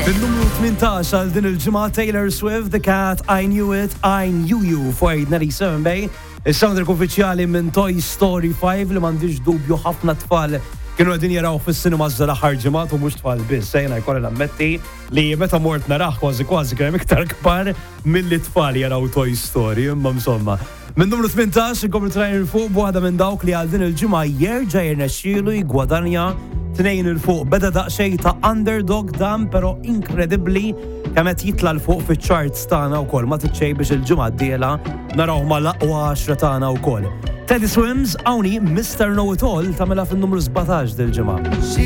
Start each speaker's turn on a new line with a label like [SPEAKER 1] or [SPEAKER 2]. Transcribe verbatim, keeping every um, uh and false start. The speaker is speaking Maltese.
[SPEAKER 1] Il-numru tmintax għal din il-ġimgħa Taylor Swift, The Cat, I Knew It, I Knew You, fuqid Nelly Sevenbay, is-soundtrack uffiċjali minn Toy Story five li m'għandix dubju ħafna tfal kienu għedin jaraw fis-sinema żdar ġimgħat u mhux tfal biss, sejna jkolli nammetti li meta mort naraħ kważi kważi kien iktar kbar milli tfal jaraw Toy Story, imma insomma. Min numru tmintax inkomplu trajn fuq b'waħda minn dawk li għal din il-ġimgħa jerġa' jirnexxielu jgwadanja tnejn il-fuq beda daqsxejn ta' underdog dan, però inkredibbli kemm qed jitla l fuq fiċ-charts tagħna wkoll ma titxej biex il-ġimgħa d-dieħla naraw mal-aqwa għaxra tagħna wkoll. Teddy Swims hawnhi Mister Know It All tagħmilha fin-numru sebgħatax dil-ġimgħa.